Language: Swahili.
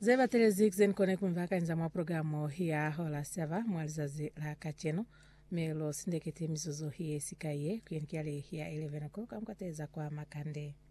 Zeva telezik zen kone kumvaka nzamwa programu ya hola sava mwalizazi la kacheno melo sindekete mizozo hiye sikaye kuyenikiale ya 11 o'clock amkwateza kwa makande.